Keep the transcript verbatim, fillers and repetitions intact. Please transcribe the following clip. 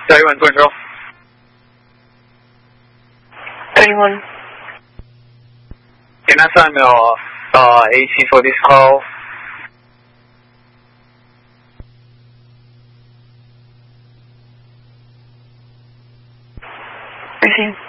thirty-one control. thirty-one. Can I sign the uh, A C for this call? Receive.